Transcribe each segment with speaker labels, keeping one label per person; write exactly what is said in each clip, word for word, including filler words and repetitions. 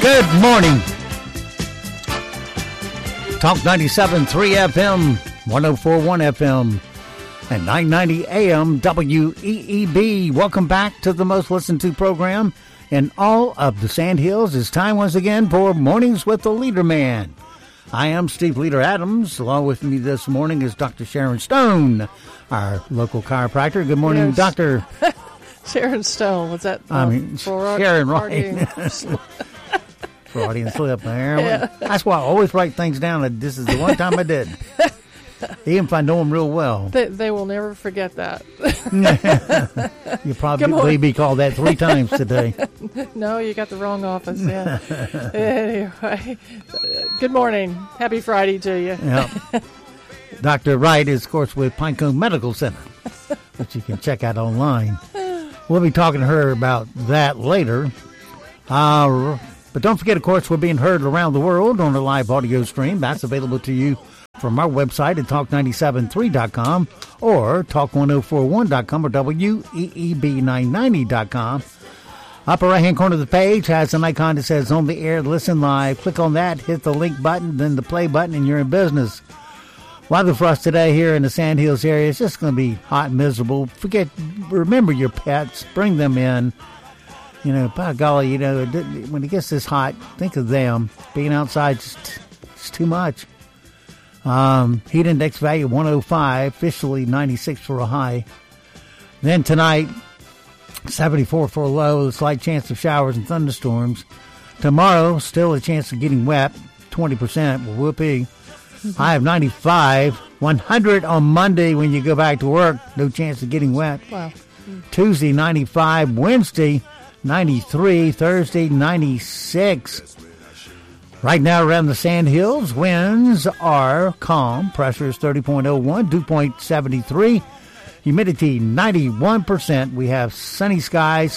Speaker 1: Good morning. Talk ninety-seven point three F M, one oh four point one F M, and nine ninety A M W E E B. Welcome back to the most listened to program in all of the Sandhills. It's time once again for Mornings with the Leader Man. I am Steve Leader Adams. Along with me this morning is Doctor Sharon Stone, our local chiropractor. Good morning,
Speaker 2: yes.
Speaker 1: Doctor
Speaker 2: Sharon Stone. Was that?
Speaker 1: I mean,
Speaker 2: for
Speaker 1: Sharon, right? Freudian slip there. Yeah. That's why I always write things down. And this is the one time I did. Even if I know them real well.
Speaker 2: They, they will never forget that.
Speaker 1: You'll probably be called that three times today.
Speaker 2: No, you got the wrong office. Yeah. Anyway, good morning. Happy Friday to you.
Speaker 1: Yep. Doctor Wright is, of course, with Pinecone Medical Center, which you can check out online. We'll be talking to her about that later. Uh, but don't forget, of course, we're being heard around the world on a live audio stream. That's available to you from our website at talk nine seven three dot com or talk ten forty-one dot com or W E E B nine ninety dot com. Upper right-hand corner of the page has an icon that says on the air, listen live. Click on that, hit the link button, then the play button, and you're in business. Weather for us today here in the Sandhills area is just going to be hot and miserable. Forget, remember your pets, bring them in. You know, by golly, you know, when it gets this hot, think of them. Being outside is just too much. Um, heat index value one oh five, officially ninety-six for a high. Then tonight, seventy-four for a low, a slight chance of showers and thunderstorms. Tomorrow, still a chance of getting wet, twenty percent. Well, whoopee. Mm-hmm. High of ninety-five, one hundred on Monday when you go back to work. No chance of getting wet.
Speaker 2: Wow. Mm-hmm.
Speaker 1: Tuesday, ninety-five. Wednesday, ninety-three. Thursday, ninety-six. Right now around the Sandhills, winds are calm. Pressure is thirty point oh one, dew point seven three. Humidity ninety-one percent. We have sunny skies.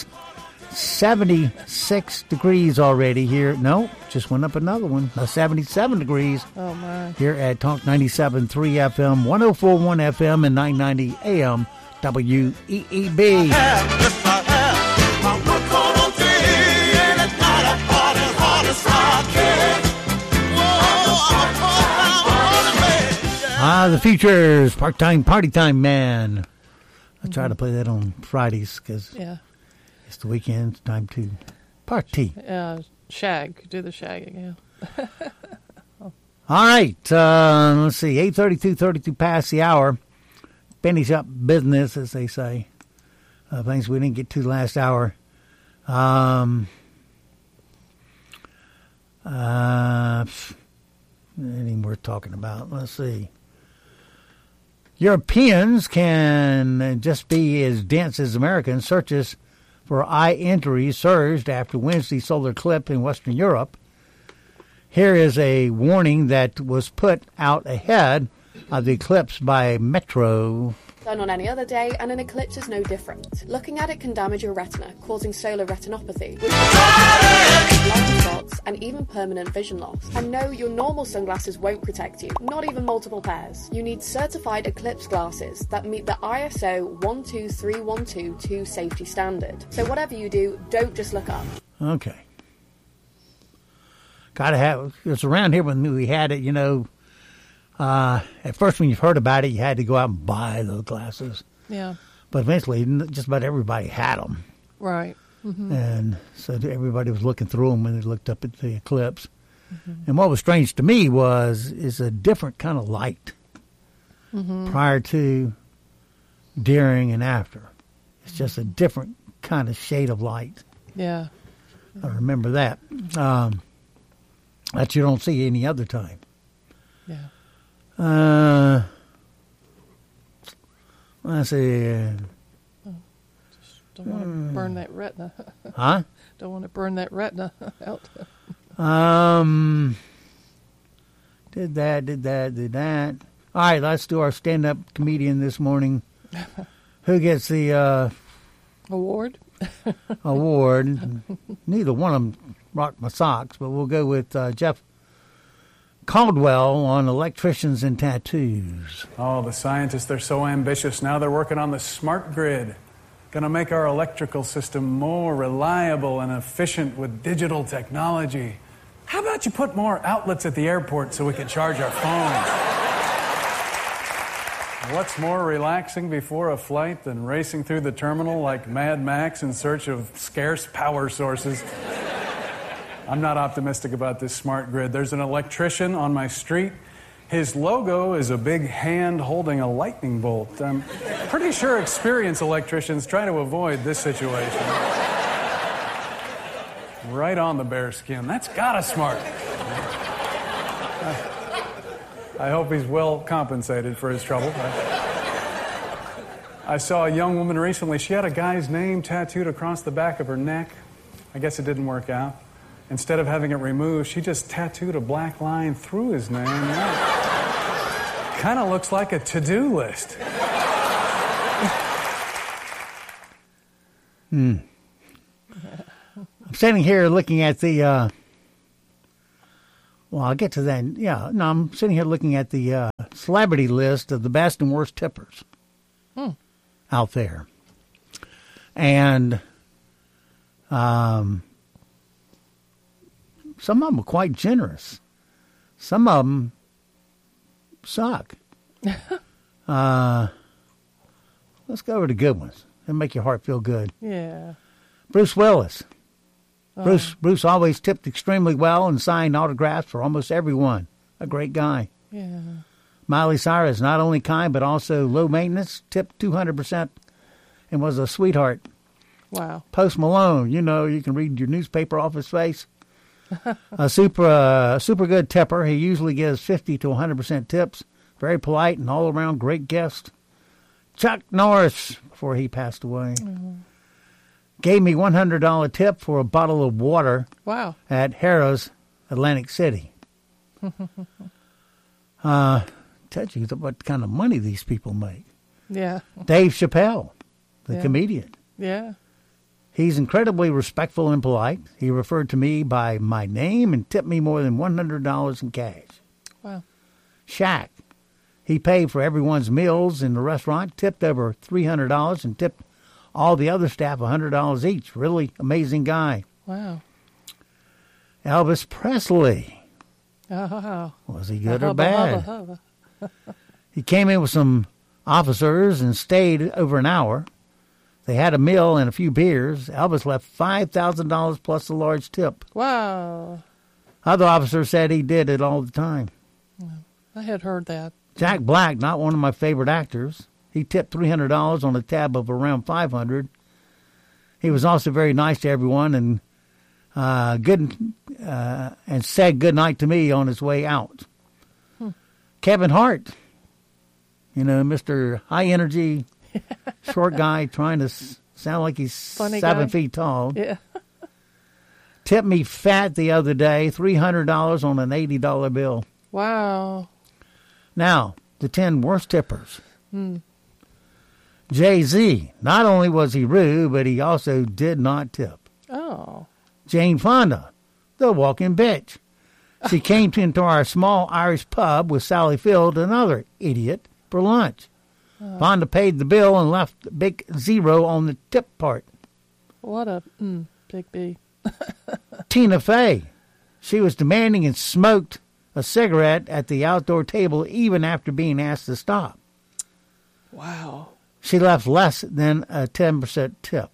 Speaker 1: seventy-six degrees already here. No, just went up another one. Uh, seventy-seven degrees.
Speaker 2: Oh, my.
Speaker 1: Here at Talk ninety-seven point three F M, one oh four point one F M, and nine ninety A M W E E B. Ah, the Futures, Part-Time Party Time Man. I try to play that on Fridays because
Speaker 2: yeah.
Speaker 1: It's the weekend. It's time to party.
Speaker 2: Uh, shag. Do the shagging, yeah.
Speaker 1: oh. All right. Uh, let's see. eight thirty-two, thirty-two past the hour. Finish up business, as they say. Uh, things we didn't get to last hour. Um, uh, anything worth talking about? Let's see. Europeans can just be as dense as Americans. Searches for eye injuries surged after Wednesday's solar eclipse in Western Europe. Here is a warning that was put out ahead of the eclipse by Metro.
Speaker 3: Done on any other day, and an eclipse is no different. Looking at it can damage your retina, causing solar retinopathy, which blind spots and even permanent vision loss. And no, your normal sunglasses won't protect you, not even multiple pairs. You need certified eclipse glasses that meet the I S O one two three one two two safety standard. So whatever you do, don't just look up.
Speaker 1: Okay. Gotta have, it's around here when we had it, you know. Uh, at first, when you've heard about it, you had to go out and buy those glasses.
Speaker 2: Yeah.
Speaker 1: But eventually, just about everybody had them.
Speaker 2: Right. Mm-hmm.
Speaker 1: And so everybody was looking through them when they looked up at the eclipse. Mm-hmm. And what was strange to me was is a different kind of light mm-hmm. prior to, during, and after. It's mm-hmm. just a different kind of shade of light.
Speaker 2: Yeah.
Speaker 1: I remember that. Um, that you don't see any other time.
Speaker 2: Yeah.
Speaker 1: Uh, let's see.
Speaker 2: Oh, just don't want to mm. burn that retina.
Speaker 1: Huh?
Speaker 2: Don't want to burn that retina out.
Speaker 1: um, did that, did that, did that. All right, let's do our stand-up comedian this morning. Who gets the uh,
Speaker 2: award?
Speaker 1: award. Neither one of them rocked my socks, but we'll go with uh, Jeff Caldwell on electricians and tattoos.
Speaker 4: Oh, the scientists, they're so ambitious. Now they're working on the smart grid. Going to make our electrical system more reliable and efficient with digital technology. How about you put more outlets at the airport so we can charge our phones? What's more relaxing before a flight than racing through the terminal like Mad Max in search of scarce power sources? I'm not optimistic about this smart grid. There's an electrician on my street. His logo is a big hand holding a lightning bolt. I'm pretty sure experienced electricians try to avoid this situation. Right on the bare skin. That's gotta smart. I hope he's well compensated for his trouble. I saw a young woman recently. She had a guy's name tattooed across the back of her neck. I guess it didn't work out. Instead of having it removed, she just tattooed a black line through his name. Kind of looks like a to-do list.
Speaker 1: Hmm. I'm sitting here looking at the, uh, well, I'll get to that. Yeah, no, I'm sitting here looking at the uh, celebrity list of the best and worst tippers
Speaker 2: hmm.
Speaker 1: out there. And um, some of them are quite generous. Some of them suck. uh, let's go over the good ones and make your heart feel good.
Speaker 2: Yeah.
Speaker 1: Bruce Willis.
Speaker 2: Oh.
Speaker 1: Bruce Bruce always tipped extremely well and signed autographs for almost everyone. A great guy.
Speaker 2: Yeah.
Speaker 1: Miley Cyrus, not only kind but also low maintenance, tipped two hundred percent and was a sweetheart.
Speaker 2: Wow.
Speaker 1: Post Malone, you know, you can read your newspaper off his face. a super uh, super good tipper. He usually gives fifty to one hundred percent tips. Very polite and all around great guest. Chuck Norris, before he passed away. Mm-hmm. Gave me one hundred dollars tip for a bottle of water.
Speaker 2: Wow.
Speaker 1: At Harrah's, Atlantic City. uh, tells you what kind of money these people make.
Speaker 2: Yeah.
Speaker 1: Dave Chappelle, the
Speaker 2: yeah.
Speaker 1: comedian.
Speaker 2: Yeah.
Speaker 1: He's incredibly respectful and polite. He referred to me by my name and tipped me more than one hundred dollars in cash.
Speaker 2: Wow.
Speaker 1: Shaq. He paid for everyone's meals in the restaurant, tipped over three hundred dollars, and tipped all the other staff one hundred dollars each. Really amazing guy.
Speaker 2: Wow.
Speaker 1: Elvis Presley.
Speaker 2: Oh.
Speaker 1: Was he good
Speaker 2: uh,
Speaker 1: or bad?
Speaker 2: Hubba, hubba.
Speaker 1: He came in with some officers and stayed over an hour. They had a meal and a few beers. Elvis left five thousand dollars plus a large tip.
Speaker 2: Wow.
Speaker 1: Other officers said he did it all the time.
Speaker 2: I had heard that.
Speaker 1: Jack Black, not one of my favorite actors. He tipped three hundred dollars on a tab of around five hundred dollars. He was also very nice to everyone and uh, good uh, and said good night to me on his way out. Hmm. Kevin Hart, you know, Mister High Energy, short guy trying to s- sound like he's
Speaker 2: Funny
Speaker 1: seven
Speaker 2: guy.
Speaker 1: feet tall.
Speaker 2: Yeah.
Speaker 1: Tipped me fat the other day, three hundred dollars on an eighty dollar bill.
Speaker 2: Wow.
Speaker 1: Now, the ten worst tippers.
Speaker 2: Hmm.
Speaker 1: Jay-Z, not only was he rude, but he also did not tip.
Speaker 2: Oh.
Speaker 1: Jane Fonda, the walking bitch. She came into our small Irish pub with Sally Field, another idiot, for lunch. Oh. Fonda paid the bill and left a big zero on the tip part.
Speaker 2: What a mm, big B.
Speaker 1: Tina Fey, she was demanding and smoked a cigarette at the outdoor table even after being asked to stop.
Speaker 2: Wow.
Speaker 1: She left less than a ten percent tip.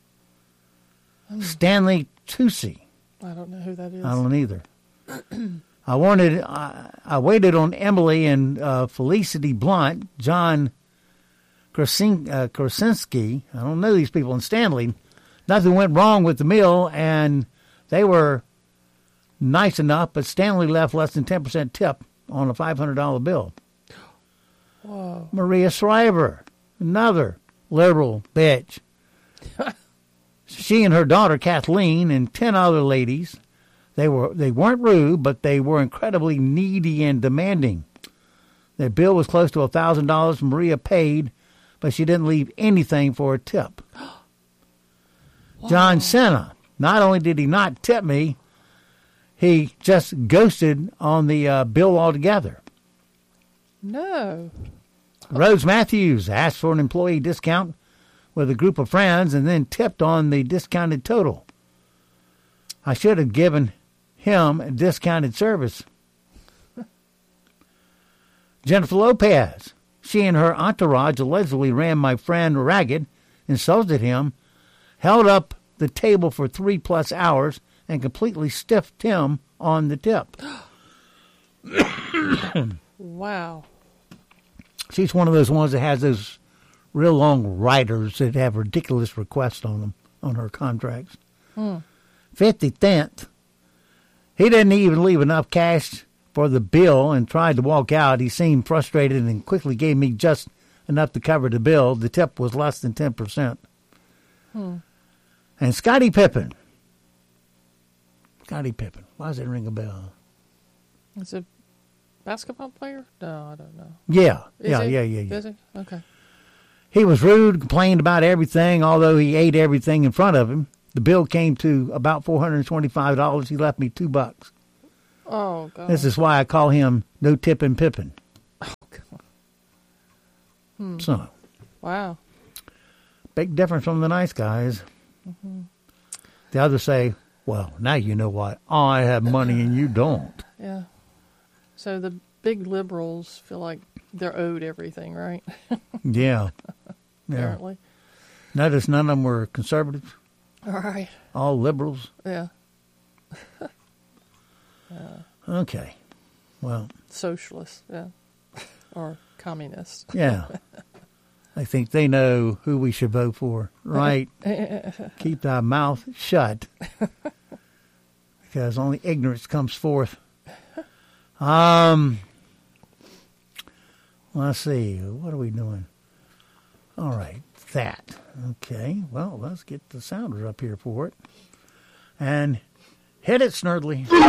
Speaker 1: Mm. Stanley Tucci.
Speaker 2: I don't know who that is.
Speaker 1: I don't either. I wanted. I, I waited on Emily and uh, Felicity Blunt, John Krasin, uh, Krasinski. I don't know these people in Stanley. Nothing went wrong with the meal, and they were nice enough, but Stanley left less than ten percent tip on a five hundred dollars bill.
Speaker 2: Whoa.
Speaker 1: Maria Shriver, another liberal bitch. She and her daughter Kathleen and ten other ladies, they were they weren't rude, but they were incredibly needy and demanding. Their bill was close to a thousand dollars. Maria paid, but she didn't leave anything for a tip. Wow. John Cena, not only did he not tip me, he just ghosted on the uh, bill altogether.
Speaker 2: No.
Speaker 1: Rose Matthews asked for an employee discount with a group of friends and then tipped on the discounted total. I should have given him a discounted service. Jennifer Lopez. She and her entourage allegedly ran my friend ragged, insulted him, held up the table for three plus hours, and completely stiffed him on the tip.
Speaker 2: Wow.
Speaker 1: She's one of those ones that has those real long riders that have ridiculous requests on them, on her contracts.
Speaker 2: Hmm.
Speaker 1: fifty cents. He didn't even leave enough cash for the bill and tried to walk out. He seemed frustrated and quickly gave me just enough to cover the bill. The tip was less than ten percent.
Speaker 2: Hmm.
Speaker 1: And Scottie Pippen. Scottie Pippen. Why does it ring a bell?
Speaker 2: Is it a basketball player? No, I don't know.
Speaker 1: Yeah.
Speaker 2: Is
Speaker 1: yeah,
Speaker 2: he?
Speaker 1: yeah, yeah, yeah.
Speaker 2: Is he? Okay.
Speaker 1: He was rude, complained about everything, although he ate everything in front of him. The bill came to about four hundred twenty-five dollars. He left me two bucks.
Speaker 2: Oh, God.
Speaker 1: This is why I call him No Tippin' Pippin.
Speaker 2: Oh, God. Hmm.
Speaker 1: So,
Speaker 2: Wow.
Speaker 1: big difference from the nice guys.
Speaker 2: Mm-hmm.
Speaker 1: The others say, well, now you know why I have money and you don't.
Speaker 2: Yeah. So the big liberals feel like they're owed everything, right?
Speaker 1: Yeah. Yeah.
Speaker 2: Apparently.
Speaker 1: Notice none of them were conservatives.
Speaker 2: All right.
Speaker 1: All liberals.
Speaker 2: Yeah.
Speaker 1: Okay. Well,
Speaker 2: Socialists, yeah. Or communists.
Speaker 1: yeah. I think they know who we should vote for, right? Keep thy mouth shut. Because only ignorance comes forth. Um, let's see. What are we doing? All right. That. Okay. Well, let's get the sounder up here for it. And hit it, Snurdly. No,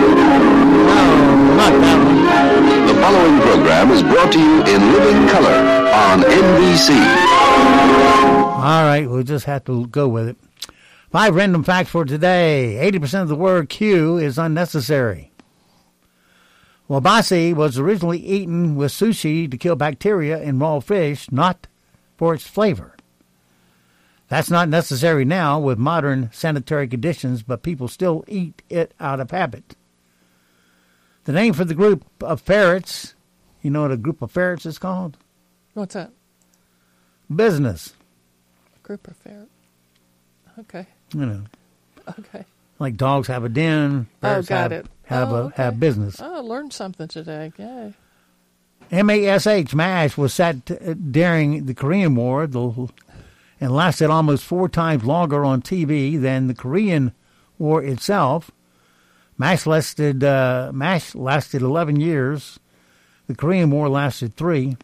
Speaker 1: not that one.
Speaker 5: The following program is brought to you in living color on N B C.
Speaker 1: All right. We'll just have to go with it. Five random facts for today. eighty percent of the word Q is unnecessary. Wabasi was originally eaten with sushi to kill bacteria in raw fish, not for its flavor. That's not necessary now with modern sanitary conditions, but people still eat it out of habit. The name for the group of ferrets, you know what a group of ferrets is called?
Speaker 2: What's that?
Speaker 1: Business.
Speaker 2: Group of ferret. Okay.
Speaker 1: You know,
Speaker 2: Okay.
Speaker 1: like dogs have a den, ferrets
Speaker 2: got
Speaker 1: have,
Speaker 2: it.
Speaker 1: have,
Speaker 2: Oh,
Speaker 1: a,
Speaker 2: okay.
Speaker 1: have business.
Speaker 2: Oh, I learned something today. Yay.
Speaker 1: M A S H, MASH, was set during the Korean War the, and lasted almost four times longer on T V than the Korean War itself. MASH lasted, uh, MASH lasted eleven years. The Korean War lasted three.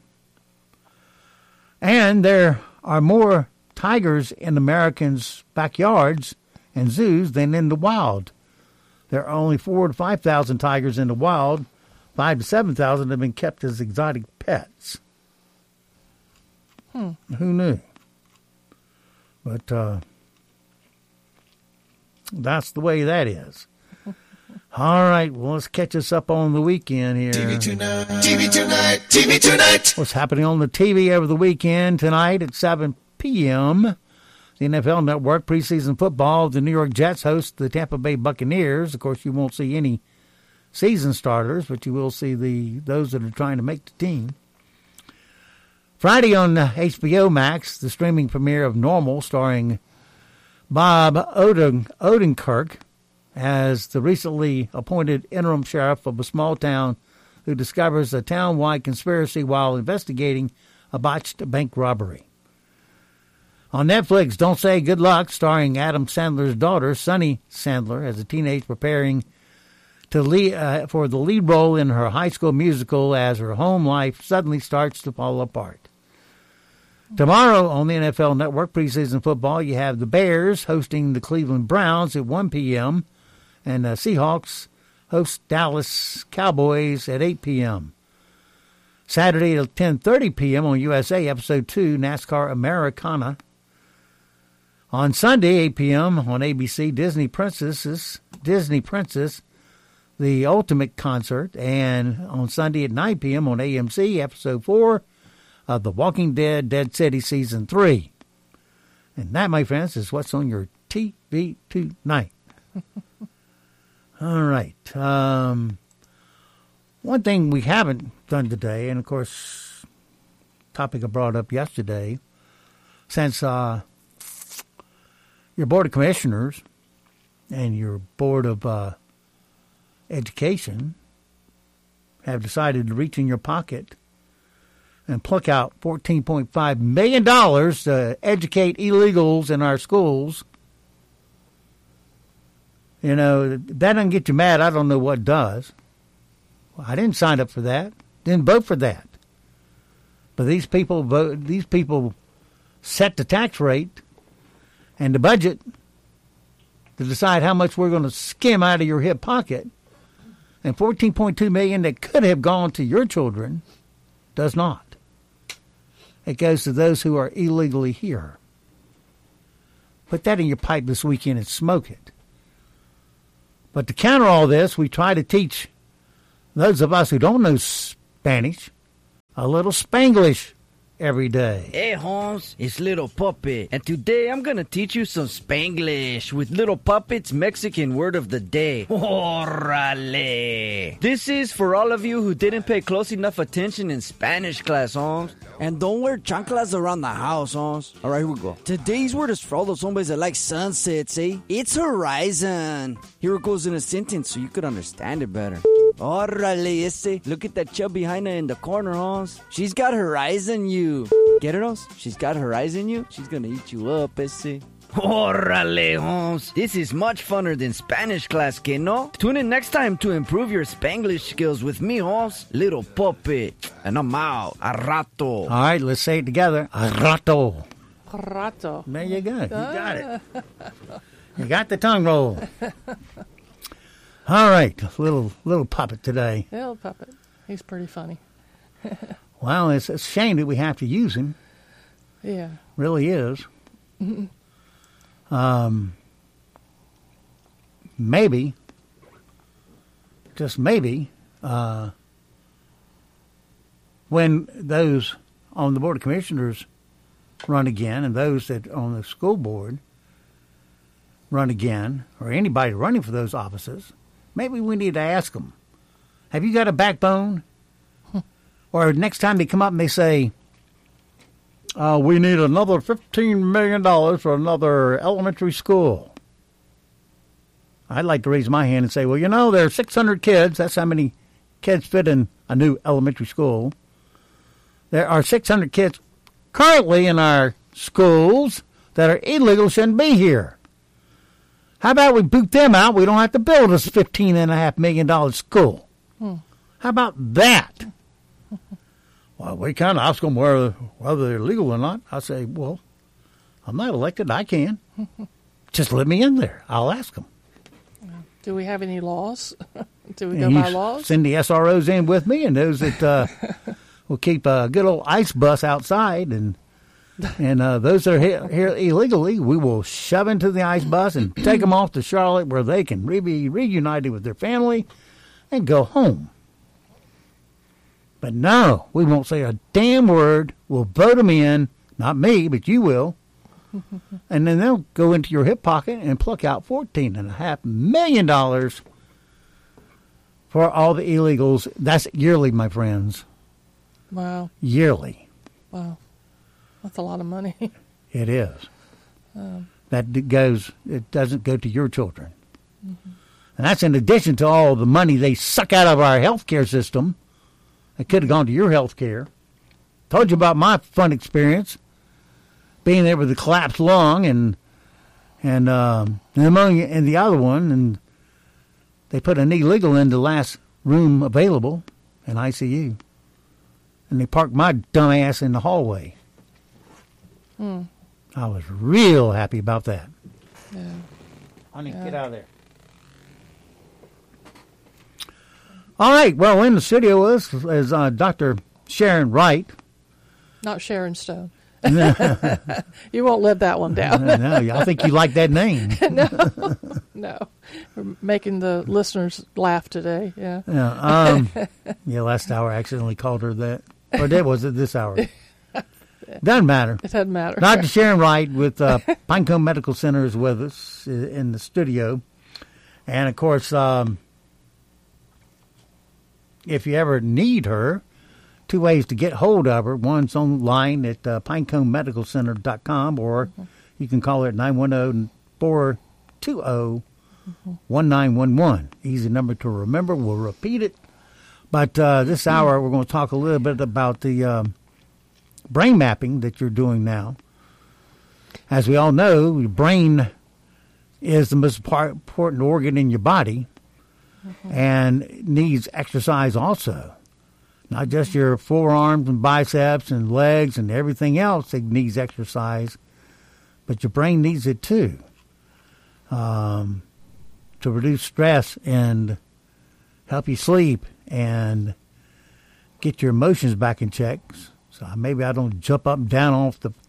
Speaker 1: And there are more tigers in Americans' backyards and zoos than in the wild. There are only four to five thousand tigers in the wild. Five to seven thousand have been kept as exotic pets.
Speaker 2: Hmm.
Speaker 1: Who knew? But uh, that's the way that is. All right, well, let's catch us up on the weekend here.
Speaker 6: T V tonight, T V tonight, T V tonight.
Speaker 1: What's happening on the T V over the weekend tonight at seven p.m. The N F L Network preseason football. The New York Jets host the Tampa Bay Buccaneers. Of course, you won't see any season starters, but you will see the those that are trying to make the team. Friday on uh, H B O Max, the streaming premiere of Normal, starring Bob Oden- Odenkirk as the recently appointed interim sheriff of a small town who discovers a town-wide conspiracy while investigating a botched bank robbery. On Netflix, Don't Say Good Luck, starring Adam Sandler's daughter, Sunny Sandler, as a teenager preparing to lead, uh, for the lead role in her high school musical as her home life suddenly starts to fall apart. Tomorrow on the N F L Network preseason football, you have the Bears hosting the Cleveland Browns at one p.m. and the Seahawks host Dallas Cowboys at eight p.m. Saturday at ten thirty p.m. on U S A, Episode two, NASCAR Americana. On Sunday, eight p.m. on A B C, Disney Princesses, Disney Princess, The Ultimate Concert. And on Sunday at nine p.m. on A M C, Episode four of The Walking Dead, Dead City Season three. And that, my friends, is what's on your T V tonight. All right. Um, one thing we haven't done today, and of course, topic I brought up yesterday, since uh, your Board of Commissioners and your Board of uh, Education have decided to reach in your pocket and pluck out fourteen point five million dollars to educate illegals in our schools. You know, that doesn't get you mad. I don't know what does. Well, I didn't sign up for that. Didn't vote for that. But these people vote, these people set the tax rate and the budget to decide how much we're going to skim out of your hip pocket. And fourteen point two million dollars that could have gone to your children does not. It goes to those who are illegally here. Put that in your pipe this weekend and smoke it. But to counter all this, we try to teach those of us who don't know Spanish a little Spanglish every day.
Speaker 7: Hey, Holmes, it's Little Puppet, and today I'm gonna teach you some Spanglish with Little Puppet's Mexican word of the day. Órale! This is for all of you who didn't pay close enough attention in Spanish class, Holmes.
Speaker 8: And don't wear chanclas around the house, Holmes. All right, here we go. Today's word is for all those hombres that like sunsets, eh? It's horizon. Here it goes in a sentence so you could understand it better. Órale, ese. Look at that chub behind her in the corner, Holmes. She's got horizon you. Get it, Holmes? She's got horizon you. She's gonna eat you up, ese.
Speaker 7: Órale, Holmes. This is much funner than Spanish class, que no? Tune in next time to improve your Spanglish skills with me, Holmes, Little Puppet. And I'm out. A rato.
Speaker 1: All right, let's say it together. A rato.
Speaker 2: Rato.
Speaker 1: There you go. You got it. You got the tongue roll. All right, little little puppet today.
Speaker 2: Little puppet. He's pretty funny.
Speaker 1: Well, it's a shame that we have to use him.
Speaker 2: Yeah.
Speaker 1: Really is. Um, maybe, just maybe, uh, when those on the Board of Commissioners run again and those that on the school board run again, or anybody running for those offices, maybe we need to ask them, have you got a backbone? Or next time they come up and they say, Uh, we need another fifteen million dollars for another elementary school. I'd like to raise my hand and say, well, you know, there are six hundred kids. That's how many kids fit in a new elementary school. There are six hundred kids currently in our schools that are illegal, shouldn't be here. How about we boot them out? We don't have to build this fifteen point five million dollars school. Hmm. How about that? Well, we kind of ask them whether, whether they're legal or not. I say, well, I'm not elected. I can. Just let me in there. I'll ask them.
Speaker 2: Do we have any laws? Do we
Speaker 1: and
Speaker 2: go by laws?
Speaker 1: Send the S R Os in with me, and those that uh, will keep a good old ice bus outside. And and uh, those that are here, here illegally, we will shove into the ice bus and take them off to Charlotte where they can re- be reunited with their family and go home. But no, we won't say a damn word. We'll vote them in. Not me, but you will. And then they'll go into your hip pocket and pluck out fourteen point five million dollars for all the illegals. That's yearly, my friends.
Speaker 2: Wow.
Speaker 1: Yearly.
Speaker 2: Wow. That's a lot of money.
Speaker 1: It is. Um, that goes, it doesn't go to your children. Mm-hmm. And that's in addition to all the money they suck out of our health care system. It could have gone to your health care. Told you about my fun experience. Being there with a collapsed lung and and um, pneumonia in the other one. And they put an illegal in the last room available in I C U. And they parked my dumb ass in the hallway. Hmm. I was real happy about that.
Speaker 2: Yeah.
Speaker 1: Honey,
Speaker 2: yeah.
Speaker 1: Get out of there. All right. Well, in the studio is, is uh, Doctor Sharon Wright.
Speaker 2: Not Sharon Stone. You won't live that one down.
Speaker 1: No, I think you like that name.
Speaker 2: no, no. We're making the listeners laugh today. Yeah.
Speaker 1: Yeah. Um, yeah. Last hour, I accidentally called her that. Or that was it this hour? Doesn't matter.
Speaker 2: It doesn't matter.
Speaker 1: Doctor Sharon Wright with uh, Pinecone Medical Center is with us in the studio. And, of course, um, if you ever need her, two ways to get hold of her. One's online at uh, pinecone medical center dot com, or mm-hmm. you can call her at nine one zero, four two zero, one nine one one. Easy number to remember. We'll repeat it. But uh, this hour, we're going to talk a little bit about the um, brain mapping that you're doing now. As we all know, your brain is the most par- important organ in your body, mm-hmm. and needs exercise also. Not just your forearms and biceps and legs and everything else that needs exercise, but your brain needs it too, um, to reduce stress and help you sleep and get your emotions back in check. So maybe I don't jump up and down off the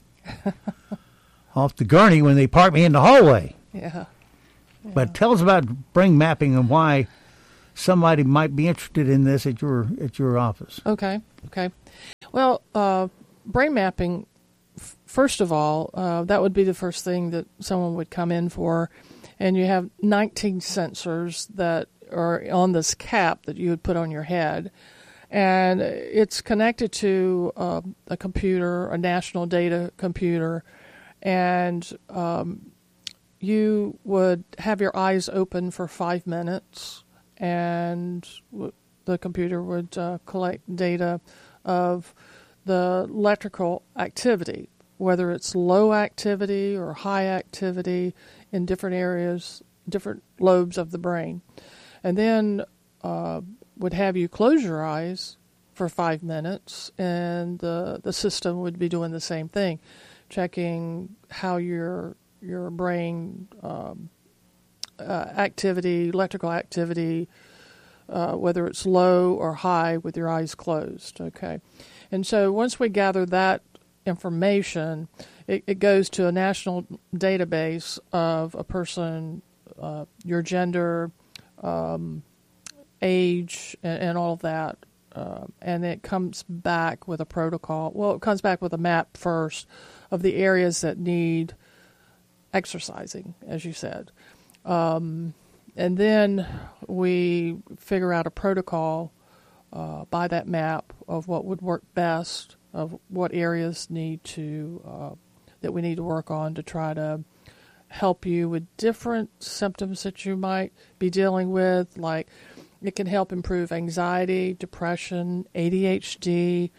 Speaker 1: off the gurney when they park me in the hallway.
Speaker 2: Yeah. yeah.
Speaker 1: But tell us about brain mapping and why somebody might be interested in this at your at your office.
Speaker 2: Okay, okay. Well, uh, brain mapping, f- first of all, uh, that would be the first thing that someone would come in for. And you have nineteen sensors that are on this cap that you would put on your head. And it's connected to uh, a computer, a national data computer. And um, you would have your eyes open for five minutes. And w- the computer would uh, collect data of the electrical activity, whether it's low activity or high activity in different areas, different lobes of the brain. And then uh, would have you close your eyes for five minutes, and the, the system would be doing the same thing, checking how your your brain um, Uh, activity, electrical activity, uh, whether it's low or high with your eyes closed, okay? And so once we gather that information, it, it goes to a national database of a person, uh, your gender, um, age, and, and all of that, uh, and it comes back with a protocol. Well, it comes back with a map first of the areas that need exercising, as you said. Um, and then we figure out a protocol uh, by that map of what would work best, of what areas need to uh, that we need to work on to try to help you with different symptoms that you might be dealing with. Like it can help improve anxiety, depression, A D H D.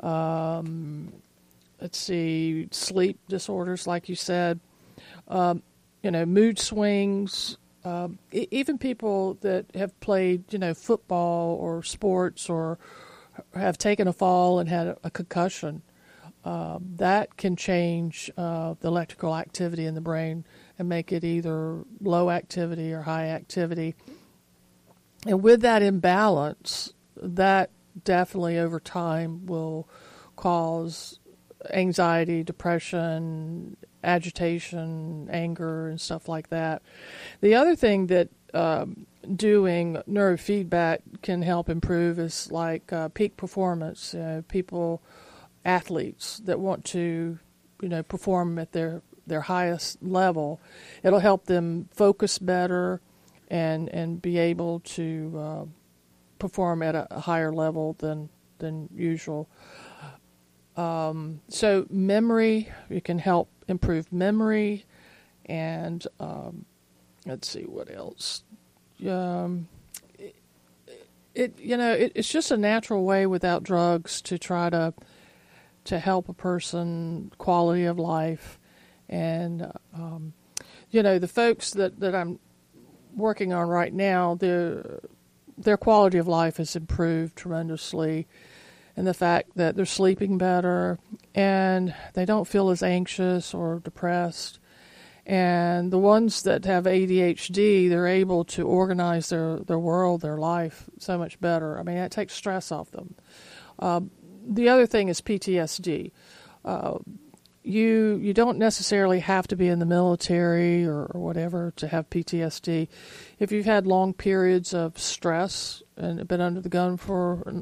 Speaker 2: Um, let's see, sleep disorders, like you said. Um, You know, mood swings, um, e- even people that have played, you know, football or sports or have taken a fall and had a, a concussion, uh, that can change uh, the electrical activity in the brain and make it either low activity or high activity. And with that imbalance, that definitely over time will cause anxiety, depression, agitation, anger, and stuff like that. The other thing that um, doing neurofeedback can help improve is like uh, peak performance. You know, people, athletes that want to, you know, perform at their, their highest level. It'll help them focus better and and be able to uh, perform at a, a higher level than than usual. Um, so memory, you can help improve memory, and um, let's see what else. Um, it, it you know it, it's just a natural way without drugs to try to to help a person quality of life, and um, you know the folks that, that I'm working on right now, their their quality of life has improved tremendously. And the fact that they're sleeping better and they don't feel as anxious or depressed. And the ones that have A D H D, they're able to organize their, their world, their life so much better. I mean, that takes stress off them. Um, the other thing is P T S D. Uh, you you don't necessarily have to be in the military or, or whatever to have P T S D. If you've had long periods of stress and been under the gun for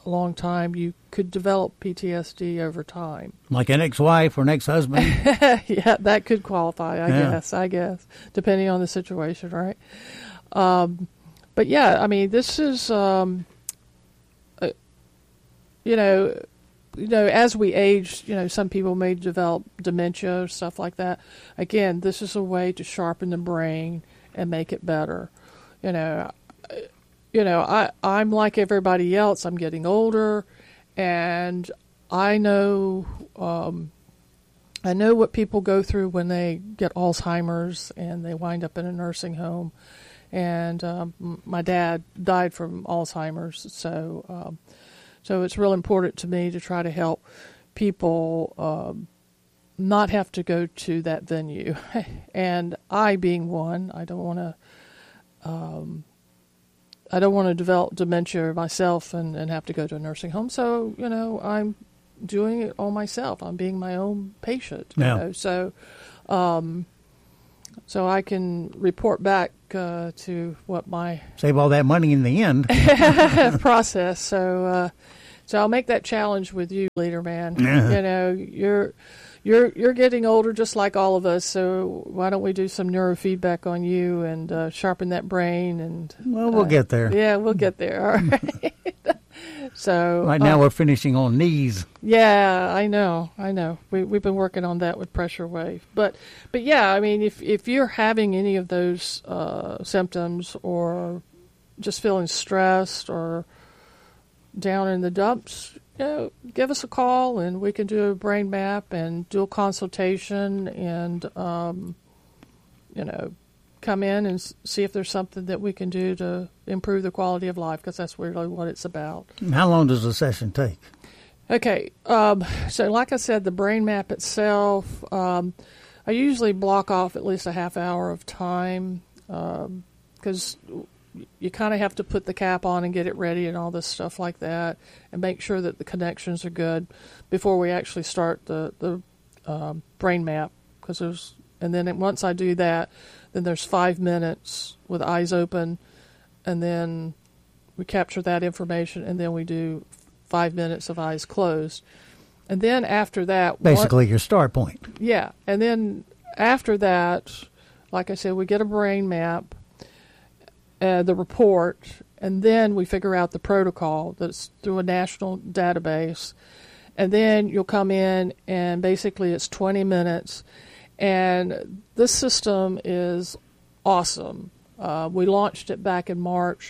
Speaker 2: a long time, you could develop P T S D over time.
Speaker 1: Like an ex-wife or an ex-husband?
Speaker 2: Yeah, that could qualify, I
Speaker 1: Yeah.
Speaker 2: guess, I guess, depending on the situation, right? Um, but yeah, I mean, this is, um, uh, you know, you know, as we age, you know, some people may develop dementia or stuff like that. Again, this is a way to sharpen the brain and make it better. You know, you know, I, I'm like everybody else. I'm getting older, and I know, um, I know what people go through when they get Alzheimer's and they wind up in a nursing home. And um, my dad died from Alzheimer's, so um, so it's real important to me to try to help people um, not have to go to that venue. And I, being one, I don't want to. Um, I don't want to develop dementia myself and, and have to go to a nursing home. So, you know, I'm doing it all myself. I'm being my own patient. You
Speaker 1: Yeah.
Speaker 2: know? So, um, so I can report back uh, to what my
Speaker 1: Save all that money in the end.
Speaker 2: process. So, uh, so I'll make that challenge with you, leader man.
Speaker 1: Yeah.
Speaker 2: You know, you're you're you're getting older, just like all of us. So why don't we do some neurofeedback on you and uh, sharpen that brain? And
Speaker 1: Well, we'll
Speaker 2: uh,
Speaker 1: get there.
Speaker 2: Yeah, we'll get there. All right. So
Speaker 1: Right now
Speaker 2: uh,
Speaker 1: we're finishing on knees.
Speaker 2: yeah, I know, I know. We we've been working on that with pressure wave, but but yeah, I mean, if if you're having any of those uh, symptoms or just feeling stressed or down in the dumps, you know, give us a call and we can do a brain map and do a consultation and um, you know, come in and s- see if there's something that we can do to improve the quality of life, because that's really what it's about.
Speaker 1: How long does a session take?
Speaker 2: Okay, um, so like I said, the brain map itself, um, I usually block off at least a half hour of time because um, you kind of have to put the cap on and get it ready and all this stuff like that, and make sure that the connections are good before we actually start the the um, brain map. Because there's, and then once I do that, then there's five minutes with eyes open, and then we capture that information, and then we do five minutes of eyes closed. And then after that...
Speaker 1: Basically, one, your start point.
Speaker 2: Yeah. And then after that, like I said, we get a brain map, uh, the report, and then we figure out the protocol that's through a national database. And then you'll come in, and basically it's twenty minutes. And this system is awesome. Uh, we launched it back in March,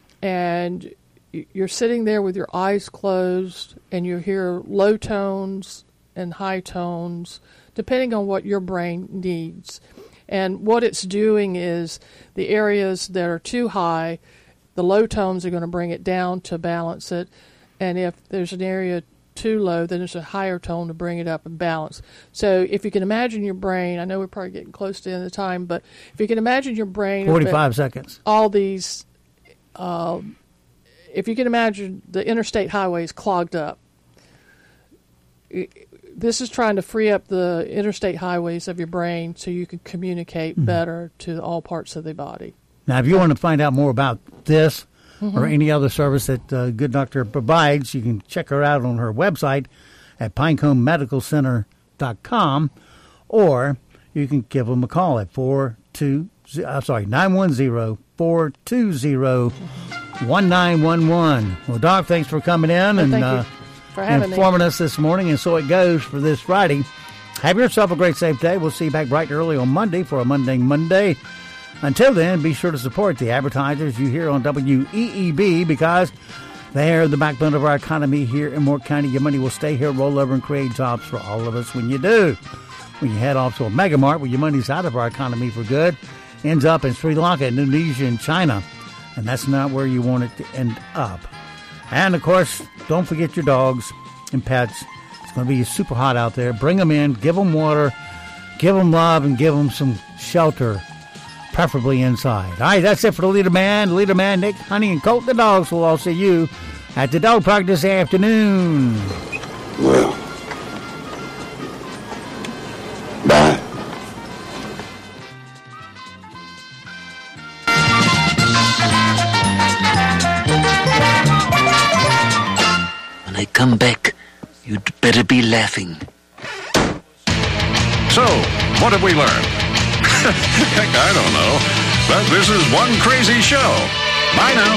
Speaker 2: and you're sitting there with your eyes closed, and you hear low tones and high tones, depending on what your brain needs. And what it's doing is the areas that are too high, the low tones are going to bring it down to balance it. And if there's an area too low, then there's a higher tone to bring it up and balance. So if you can imagine your brain, I know we're probably getting close to the end of the time, but if you can imagine your brain...
Speaker 1: forty-five seconds.
Speaker 2: All these... Um, if you can imagine the interstate highways clogged up, this is trying to free up the interstate highways of your brain so you can communicate mm-hmm. better to all parts of the body.
Speaker 1: Now, if you want to find out more about this mm-hmm. or any other service that uh, Good Doctor provides, you can check her out on her website at pinecone medical center dot com, or you can give them a call at four two I'm sorry nine one zero, four two zero, one nine one one. Well, Doc, thanks for coming in
Speaker 2: well,
Speaker 1: and
Speaker 2: thank
Speaker 1: uh,
Speaker 2: you for having
Speaker 1: informing
Speaker 2: me.
Speaker 1: us this morning. And so it goes for this Friday. Have yourself a great, safe day. We'll see you back bright and early on Monday for a Monday Monday. Until then, be sure to support the advertisers you hear on W E E B, because they're the backbone of our economy here in Moore County. Your money will stay here, roll over, and create jobs for all of us when you do. When you head off to a mega mart where your money's out of our economy for good, ends up in Sri Lanka, Indonesia, and China. And that's not where you want it to end up. And, of course, don't forget your dogs and pets. It's going to be super hot out there. Bring them in, give them water, give them love, and give them some shelter, preferably inside. All right, that's it for the Leader Man. Leader Man, Nick, Honey, and Colt the dogs. We'll all see you at the dog park this afternoon.
Speaker 6: Well, bye.
Speaker 9: come back, you'd better be laughing.
Speaker 10: So, what have we learned? Heck, I don't know. But this is one crazy show. Bye now.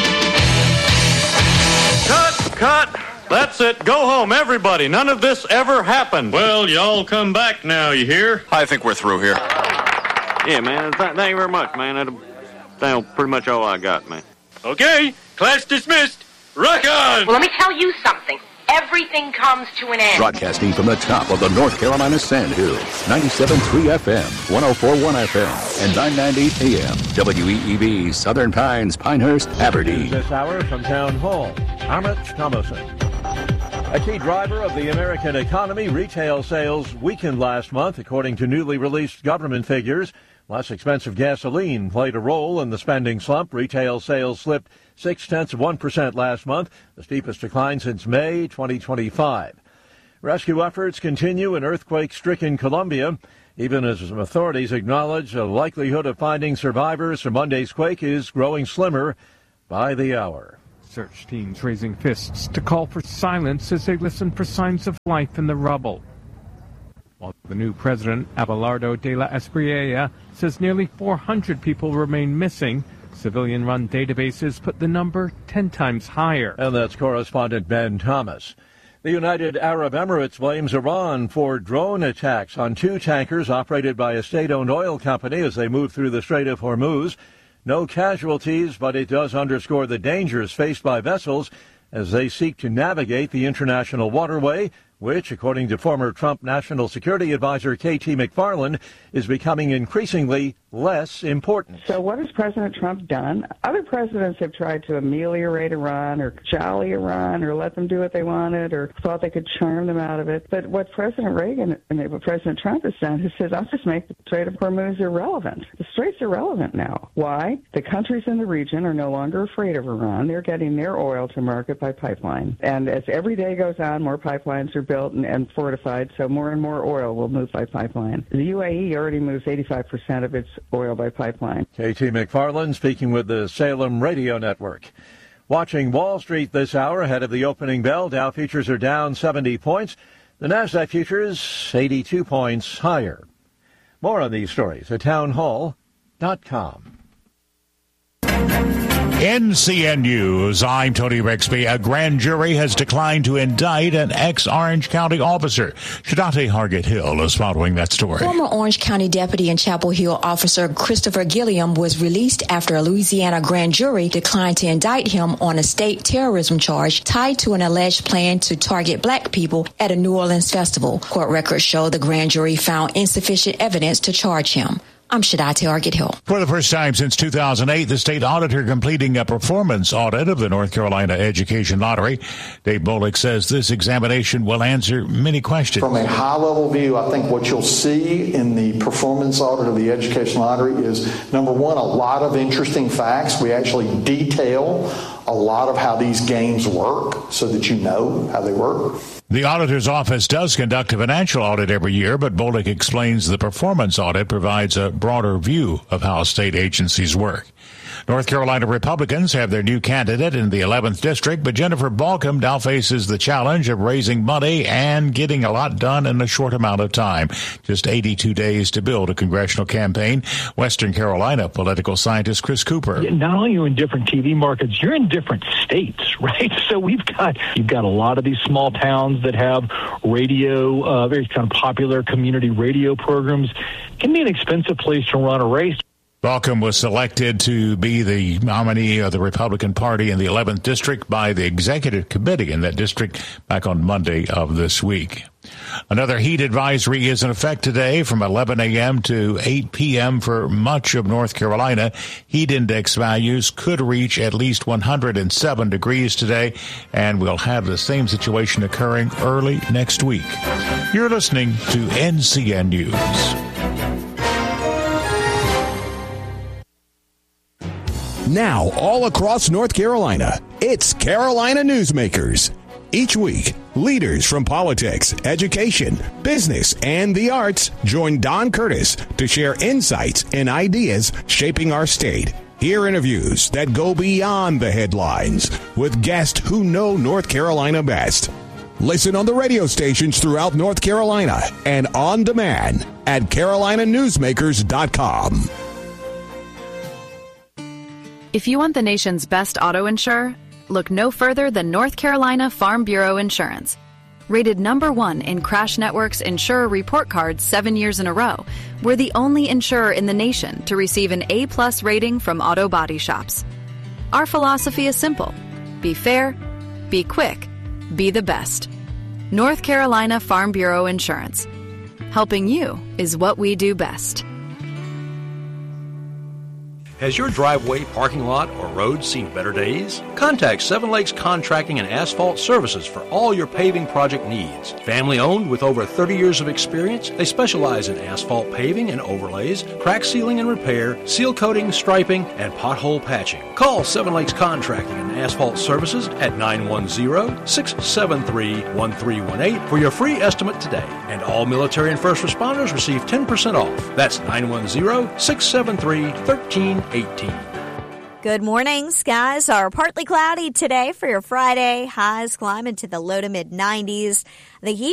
Speaker 11: Cut! Cut! That's it. Go home, everybody. None of this ever happened.
Speaker 12: Well, y'all come back now, you hear?
Speaker 13: I think we're through here.
Speaker 11: Yeah, man. Th- thank you very much, man. That's that's pretty much all I got, man.
Speaker 12: Okay, class dismissed. Rock on!
Speaker 14: Well, let me tell you something. Everything comes to an end.
Speaker 15: Broadcasting from the top of the North Carolina Sandhills, ninety-seven point three F M, one oh four point one F M, and nine ninety A M, W E E V, Southern Pines, Pinehurst, Aberdeen.
Speaker 16: This hour from Town Hall, Amit Thomason. A key driver of the American economy, retail sales weakened last month, according to newly released government figures. Less expensive gasoline played a role in the spending slump. Retail sales slipped six-tenths of one percent last month, the steepest decline since May twenty twenty-five. Rescue efforts continue in earthquake-stricken Colombia, even as authorities acknowledge the likelihood of finding survivors from Monday's quake is growing slimmer by the hour.
Speaker 17: Search teams raising fists to call for silence as they listen for signs of life in the rubble. While the new president, Abelardo de la Espriella, says nearly four hundred people remain missing, civilian-run databases put the number ten times higher.
Speaker 16: And that's correspondent Ben Thomas. The United Arab Emirates blames Iran for drone attacks on two tankers operated by a state-owned oil company as they move through the Strait of Hormuz. No casualties, but it does underscore the dangers faced by vessels as they seek to navigate the international waterway, which, according to former Trump National Security Advisor K T McFarland, is becoming increasingly less important.
Speaker 18: So what has President Trump done? Other presidents have tried to ameliorate Iran or jolly Iran or let them do what they wanted or thought they could charm them out of it. But what President Reagan and what President Trump has done is says, I'll just make the Strait of Hormuz irrelevant. The Strait's irrelevant now. Why? The countries in the region are no longer afraid of Iran. They're getting their oil to market by pipeline. And as every day goes on, more pipelines are built and, and fortified, so more and more oil will move by pipeline. The U A E already moves eighty-five percent of its oil by pipeline.
Speaker 16: K T McFarland speaking with the Salem Radio Network. Watching Wall Street this hour ahead of the opening bell, Dow futures are down seventy points. The NASDAQ futures eighty-two points higher. More on these stories at townhall dot com.
Speaker 19: N C N News, I'm Tony Rixby. A grand jury has declined to indict an ex-Orange County officer. Shadate Hargett Hill is following that story.
Speaker 20: Former Orange County Deputy and Chapel Hill officer Christopher Gilliam was released after a Louisiana grand jury declined to indict him on a state terrorism charge tied to an alleged plan to target black people at a New Orleans festival. Court records show the grand jury found insufficient evidence to charge him. I'm Shadate Hargett Hill.
Speaker 19: For the first time since two thousand eight, the state auditor completing a performance audit of the North Carolina Education Lottery. Dave Bullock says this examination will answer many questions.
Speaker 21: From a high-level view, I think what you'll see in the performance audit of the Education Lottery is, number one, a lot of interesting facts. We actually detail a lot of how these games work so that you know how they work.
Speaker 19: The auditor's office does conduct a financial audit every year, but Bullock explains the performance audit provides a broader view of how state agencies work. North Carolina Republicans have their new candidate in the eleventh District, but Jennifer Balcom now faces the challenge of raising money and getting a lot done in a short amount of time. Just eighty-two days to build a congressional campaign. Western Carolina political scientist Chris Cooper.
Speaker 22: Not only are you in different T V markets, you're in different states, right? So we've got, you've got a lot of these small towns that have radio, uh, very kind of popular community radio programs. It can be an expensive place to run a race.
Speaker 19: Balcom was selected to be the nominee of the Republican Party in the eleventh District by the Executive Committee in that district back on Monday of this week. Another heat advisory is in effect today from eleven a.m. to eight p.m. for much of North Carolina. Heat index values could reach at least one hundred seven degrees today, and we'll have the same situation occurring early next week. You're listening to N C N News.
Speaker 23: Now, all across North Carolina, it's Carolina Newsmakers. Each week, leaders from politics, education, business, and the arts join Don Curtis to share insights and ideas shaping our state. Hear interviews that go beyond the headlines with guests who know North Carolina best. Listen on the radio stations throughout North Carolina and on demand at carolina newsmakers dot com.
Speaker 3: If you want the nation's best auto insurer, look no further than North Carolina Farm Bureau Insurance. Rated number one in Crash Network's Insurer Report Card seven years in a row, we're the only insurer in the nation to receive an A-plus rating from auto body shops. Our philosophy is simple. Be fair, be quick, be the best. North Carolina Farm Bureau Insurance. Helping you is what we do best.
Speaker 4: Has your driveway, parking lot, or road seen better days? Contact Seven Lakes Contracting and Asphalt Services for all your paving project needs. Family owned with over thirty years of experience, they specialize in asphalt paving and overlays, crack sealing and repair, seal coating, striping, and pothole patching. Call Seven Lakes Contracting and Asphalt Services at nine one zero, six seven three, one three one eight for your free estimate today. And all military and first responders receive ten percent off. That's nine one zero, six seven three, one three eighteen.
Speaker 13: Good morning. Skies are partly cloudy today for your Friday. Highs climb into the low to mid nineties. The heat